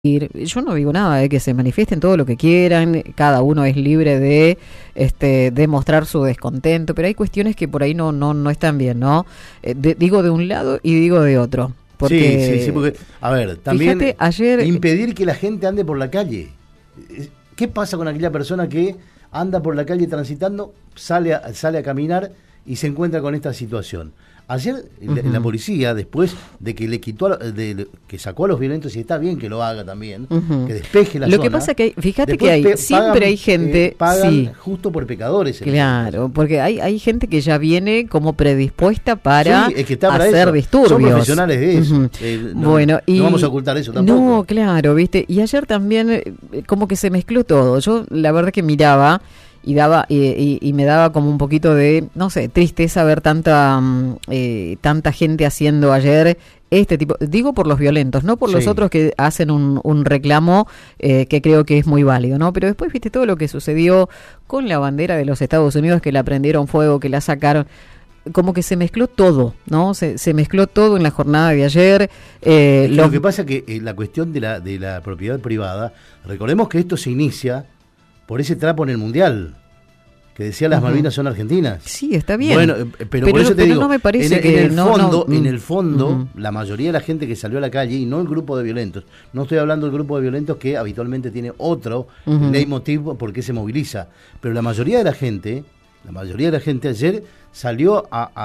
Yo no digo nada, que se manifiesten todo lo que quieran, cada uno es libre de mostrar su descontento, pero hay cuestiones que por ahí no están bien, ¿no? Digo de un lado y digo de otro. Porque, sí, porque, a ver, también fíjate, ayer impedir que la gente ande por la calle. ¿Qué pasa con aquella persona que anda por la calle transitando, sale a caminar y se encuentra con esta situación? Ayer la policía, después de que le quitó, que sacó a los violentos, y está bien que lo haga también, que despeje la zona. Lo que pasa que fíjate que siempre hay gente pagan justo por pecadores. Claro, porque hay gente que ya viene como predispuesta para hacer disturbios. Son profesionales de eso. No vamos a ocultar eso tampoco. No, claro, viste. Y ayer también como que se mezcló todo. Yo la verdad que miraba y me daba como un poquito de, no sé, tristeza ver tanta gente haciendo ayer este tipo, digo por los violentos, no por los otros que hacen un reclamo que creo que es muy válido, ¿no? Pero después viste todo lo que sucedió con la bandera de los Estados Unidos, que la prendieron fuego, que la sacaron, como que se mezcló todo, ¿no? Se mezcló todo en la jornada de ayer. Lo que pasa que la cuestión de la propiedad privada, recordemos que esto se inicia por ese trapo en el Mundial, que decía las Malvinas son argentinas. Sí, está bien. Bueno, pero por eso te digo, no me parece en el fondo, la mayoría de la gente que salió a la calle, y no el grupo de violentos, no estoy hablando del grupo de violentos que habitualmente tiene otro leitmotiv por qué se moviliza, pero la mayoría de la gente ayer salió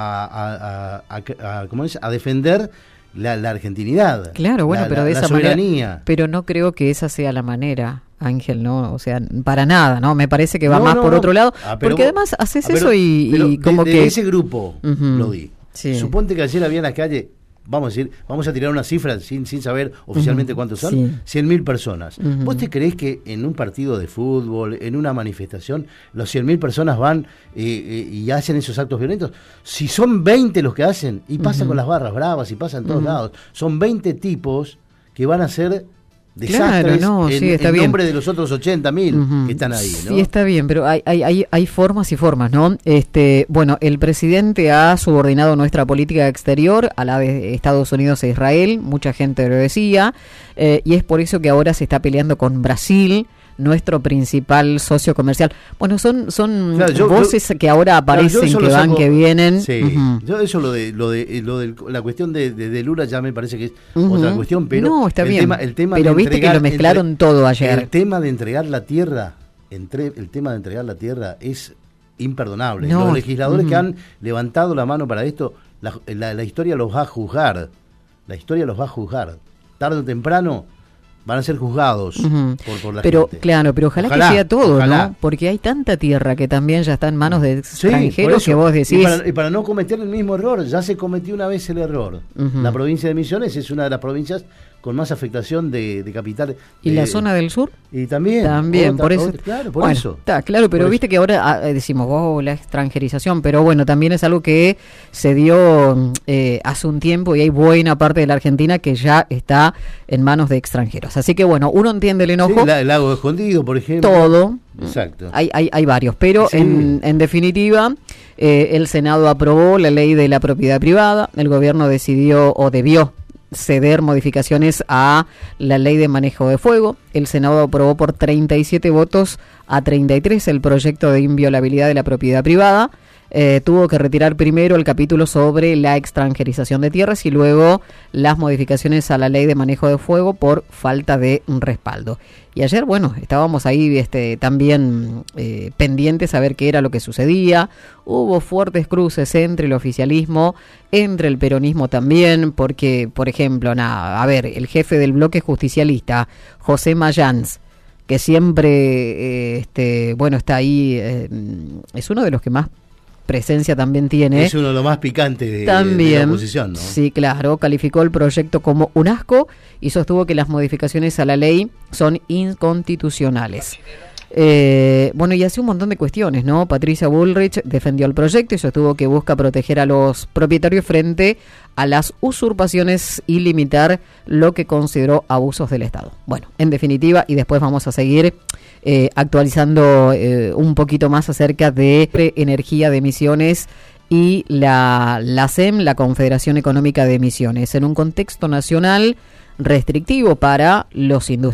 a defender la argentinidad. Claro, bueno, pero de esa soberanía. Manera, pero no creo que esa sea la manera, Ángel, ¿no? O sea, para nada, ¿no? Me parece que va más por otro lado, porque además haces eso y como que... ese grupo, lo di. Sí. Suponte que ayer había en la calle, vamos a tirar una cifra sin saber oficialmente cuántos son, 100.000 personas. ¿Vos te creés que en un partido de fútbol, en una manifestación, los 100.000 personas van y hacen esos actos violentos? Si son 20 los que hacen, y pasa con las barras bravas, y pasa en todos lados, son 20 tipos que van a hacer desastres en nombre de los otros 80.000 que están ahí, ¿no? Sí, está bien, pero hay formas y formas, ¿no? Bueno, el presidente ha subordinado nuestra política exterior a la de Estados Unidos e Israel, mucha gente lo decía, y es por eso que ahora se está peleando con Brasil, nuestro principal socio comercial. Bueno, son voces que ahora aparecen, que van, que vienen. Sí, yo eso lo de la cuestión de Lula ya me parece que es otra cuestión, pero no, está bien. El tema pero viste que lo mezclaron todo ayer. El tema de entregar la tierra, es imperdonable. Los legisladores que han levantado la mano para esto, la historia los va a juzgar. Tarde o temprano van a ser juzgados por la gente. Claro, pero ojalá que sea todo, ¿no? Porque hay tanta tierra que también ya está en manos de extranjeros que vos decís... Y para no cometer el mismo error, ya se cometió una vez el error. La provincia de Misiones es una de las provincias con más afectación de capital. ¿Y la zona del sur? Y también. Por eso. Claro, por eso. Está claro, pero viste que ahora decimos, la extranjerización, pero bueno, también es algo que se dio hace un tiempo y hay buena parte de la Argentina que ya está en manos de extranjeros. Así que bueno, uno entiende el enojo. Sí, el lago escondido, por ejemplo. Todo. Exacto. Hay varios, pero en definitiva, el Senado aprobó la ley de la propiedad privada, el gobierno decidió o debió ceder modificaciones a la ley de manejo de fuego. El Senado aprobó por 37 votos a 33 el proyecto de inviolabilidad de la propiedad privada. Tuvo que retirar primero el capítulo sobre la extranjerización de tierras y luego las modificaciones a la ley de manejo de fuego por falta de respaldo. Y ayer, bueno, estábamos ahí también pendientes a ver qué era lo que sucedía. Hubo fuertes cruces entre el oficialismo, entre el peronismo también, porque, por ejemplo, el jefe del bloque justicialista, José Mayans, que siempre, está ahí, es uno de los que más presencia también tiene. Es uno de los más picantes de la oposición, ¿no? Sí, claro, calificó el proyecto como un asco y sostuvo que las modificaciones a la ley son inconstitucionales. Y hace un montón de cuestiones, ¿no? Patricia Bullrich defendió el proyecto y sostuvo que busca proteger a los propietarios frente a las usurpaciones y limitar lo que consideró abusos del Estado. Bueno, en definitiva, y después vamos a seguir actualizando un poquito más acerca de energía de Misiones y la CEM, la Confederación Económica de Misiones, en un contexto nacional restrictivo para los industriales.